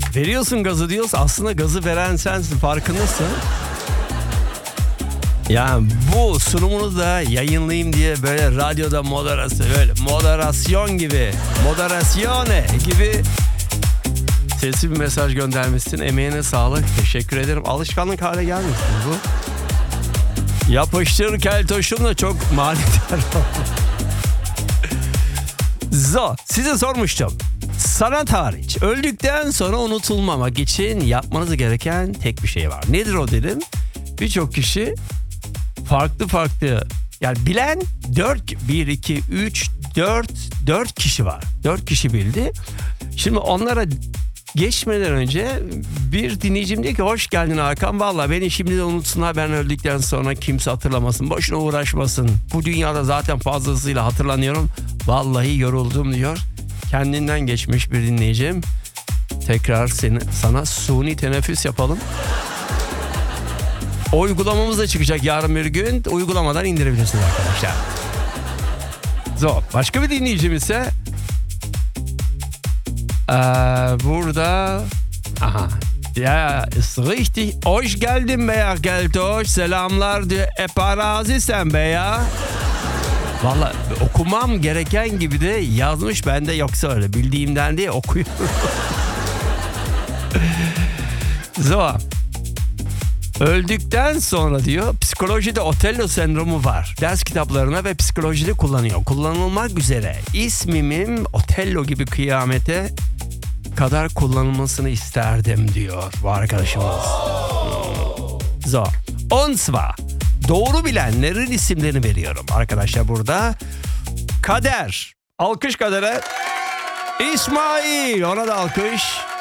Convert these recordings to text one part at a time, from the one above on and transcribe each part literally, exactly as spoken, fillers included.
Veriyorsun gazı diyoruz. Aslında gazı veren sensin. Farkındasın. Yani bu sunumunu da yayınlayayım diye böyle radyoda moderası, böyle moderasyon gibi, moderasyone gibi sesli bir mesaj göndermişsin. Emeğine sağlık. Teşekkür ederim. Alışkanlık hale gelmişsin bu. Yapıştır keltoşum da çok manidar oldu. Zo, size sormuştum. Sanat hariç öldükten sonra unutulmamak için yapmanız gereken tek bir şey var. Nedir o dedim. Birçok kişi farklı farklı, yani bilen dört, bir, iki, üç, dört, dört kişi var. dört kişi bildi. Şimdi onlara geçmeden önce bir dinleyicim diyor ki hoş geldin Hakan. Valla beni şimdi de unutsunlar, ben öldükten sonra kimse hatırlamasın. Boşuna uğraşmasın. Bu dünyada zaten fazlasıyla hatırlanıyorum. Vallahi yoruldum diyor. Kendinden geçmiş bir dinleyicim. Tekrar seni, sana suni teneffüs yapalım. O uygulamamız da çıkacak yarın bir gün. Uygulamadan indirebilirsiniz arkadaşlar. So, başka bir dinleyicim ise Ee, burada aha ya ist richtig, hoş geldin be ya Geltoş, selamlar diyor. E parazi sen be ya. Valla okumam gereken gibi de yazmış, bende yoksa öyle bildiğimden diye okuyorum. So, öldükten sonra diyor psikolojide Otello sendromu var. Ders kitaplarına ve psikolojide kullanıyor. Kullanılmak üzere ismimin Otello gibi kıyamete kadar kullanılmasını isterdim diyor bu arkadaşımız. Hmm. So. Und zwar doğru bilenlerin isimlerini veriyorum arkadaşlar burada. Kader. Alkış Kader'e. İsmail. Ona da alkış.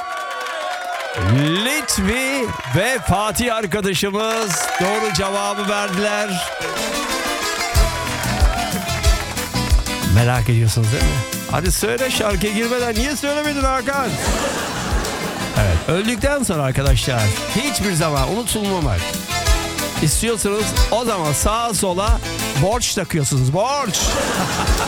Litvi ve Fatih arkadaşımız doğru cevabı verdiler. Merak ediyorsunuz değil mi? Hadi söyle, şarkıya girmeden niye söylemedin Hakan? Evet, öldükten sonra arkadaşlar hiçbir zaman unutulmamak istiyorsanız o zaman sağa sola borç takıyorsunuz. Borç.